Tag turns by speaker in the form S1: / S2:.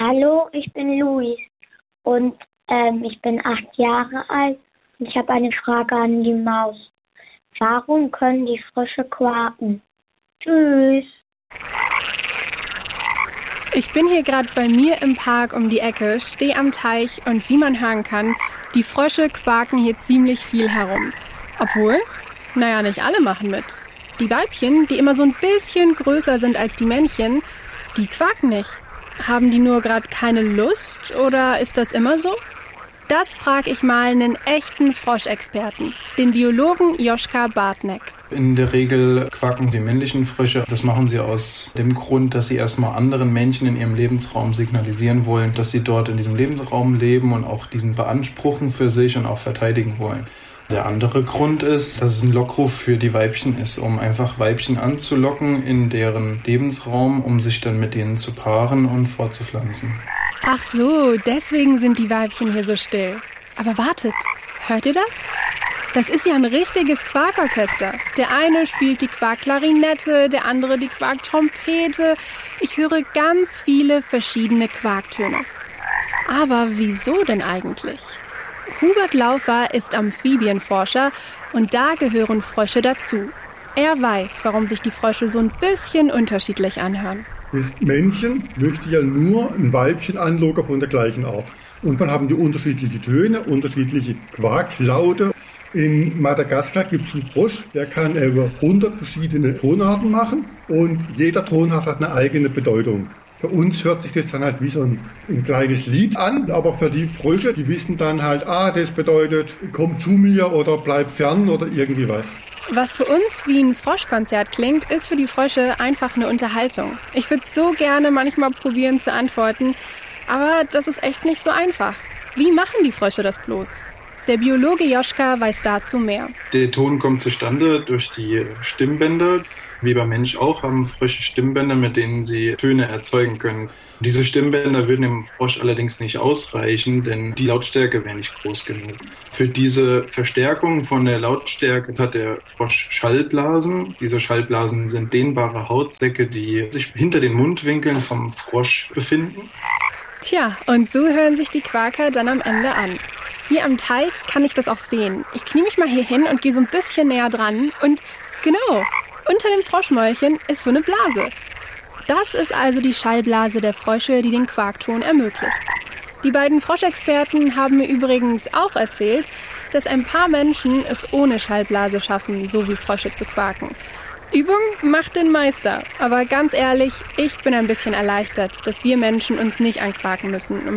S1: Hallo, ich bin Luis und ich bin 8 Jahre alt und ich habe eine Frage an die Maus. Warum können die Frösche quaken? Tschüss.
S2: Ich bin hier gerade bei mir im Park um die Ecke, stehe am Teich und wie man hören kann, die Frösche quaken hier ziemlich viel herum. Obwohl, nicht alle machen mit. Die Weibchen, die immer so ein bisschen größer sind als die Männchen, die quaken nicht. Haben die nur gerade keine Lust oder ist das immer so? Das frage ich mal einen echten Froschexperten, den Biologen Joschka Bartnek.
S3: In der Regel quaken die männlichen Frösche. Das machen sie aus dem Grund, dass sie erstmal anderen Männchen in ihrem Lebensraum signalisieren wollen, dass sie dort in diesem Lebensraum leben und auch diesen beanspruchen für sich und auch verteidigen wollen. Der andere Grund ist, dass es ein Lockruf für die Weibchen ist, um einfach Weibchen anzulocken in deren Lebensraum, um sich dann mit denen zu paaren und fortzupflanzen.
S2: Ach so, deswegen sind die Weibchen hier so still. Aber wartet, hört ihr das? Das ist ja ein richtiges Quakorchester. Der eine spielt die Quakklarinette, der andere die Quaktrompete. Ich höre ganz viele verschiedene Quaktöne. Aber wieso denn eigentlich? Hubert Laufer ist Amphibienforscher und da gehören Frösche dazu. Er weiß, warum sich die Frösche so ein bisschen unterschiedlich anhören.
S4: Das Männchen möchte ja nur ein Weibchen anlocken von der gleichen Art. Und dann haben die unterschiedliche Töne, unterschiedliche Quaklaute. In Madagaskar gibt es einen Frosch, der kann über 100 verschiedene Tonarten machen und jeder Tonart hat eine eigene Bedeutung. Für uns hört sich das dann halt wie so ein kleines Lied an, aber für die Frösche, die wissen dann halt, das bedeutet, komm zu mir oder bleib fern oder irgendwie was.
S2: Was für uns wie ein Froschkonzert klingt, ist für die Frösche einfach eine Unterhaltung. Ich würde so gerne manchmal probieren zu antworten, aber das ist echt nicht so einfach. Wie machen die Frösche das bloß? Der Biologe Joschka weiß dazu mehr.
S3: Der Ton kommt zustande durch die Stimmbänder. Wie beim Mensch auch haben Frösche Stimmbänder, mit denen sie Töne erzeugen können. Diese Stimmbänder würden dem Frosch allerdings nicht ausreichen, denn die Lautstärke wäre nicht groß genug. Für diese Verstärkung von der Lautstärke hat der Frosch Schallblasen. Diese Schallblasen sind dehnbare Hautsäcke, die sich hinter den Mundwinkeln vom Frosch befinden.
S2: Tja, und so hören sich die Quaker dann am Ende an. Hier am Teich kann ich das auch sehen. Ich knie mich mal hier hin und gehe so ein bisschen näher dran und genau, unter dem Froschmäulchen ist so eine Blase. Das ist also die Schallblase der Frösche, die den Quakton ermöglicht. Die beiden Froschexperten haben mir übrigens auch erzählt, dass ein paar Menschen es ohne Schallblase schaffen, so wie Frösche zu quaken. Übung macht den Meister. Aber ganz ehrlich, ich bin ein bisschen erleichtert, dass wir Menschen uns nicht anquaken müssen, um